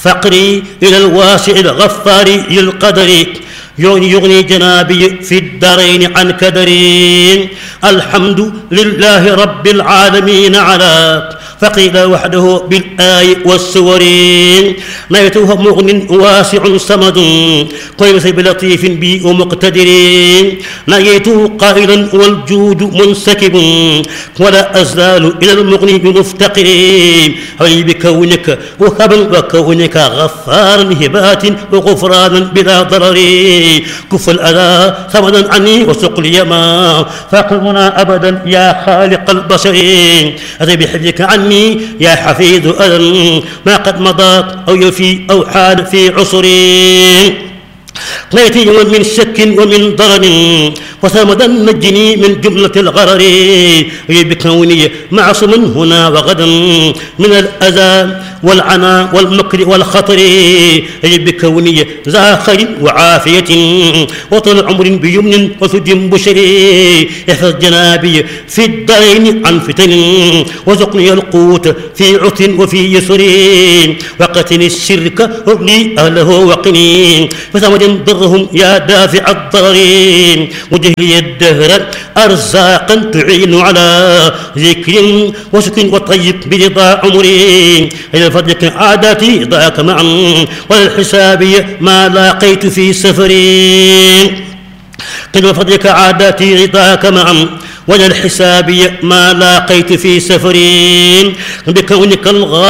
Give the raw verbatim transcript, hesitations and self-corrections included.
فقري إلى الواسع الغفار للقدر يغني, يغني جنابي في الدارين عن كدري. الحمد لله رب العالمين على فقيل وحده بالآي والسور. نيته مغن واسع صمد قيس بلطيف بي ومقتدر. نيته قائلا والجود منسكب ولا أزال إلى المغني بمفتقر. هي بكونك وهبا وكونك غفارا هبات وغفرانا بلا ضرر. كف الأذى ثمنا عني وسق لي ما فاقمنا أبدا يا خالق البشر. أتي بحفظك عني يا حفيظ أذى ما قد مضى أو يفي أو حال في عصري. قيتي من شك ومن ضرر وثمدا نجني من جملة الغرر. بكوني معصوم هنا وغدا من الأذى والعنى والمكر والخطر. بكوني ذا خير وعافية وطول عمر بيمن وثج بشر. احفظ جنابي في الدين عن فتن وزقني القوت في عث وفي يسر. وقتني الشرك اغني أهله وقني فثمد ضرهم يا دافع الضرر. وجهلي الدهر أرزاقا تعين على ذكر وسكن وطيب برضا عمري. إلى فضلك عاداتي ضاك معا وللحساب ما لاقيت في سفري. قل بفضلك عاداتي رضاك معا وللحساب ما لاقيت في سفري. بكونك الغالي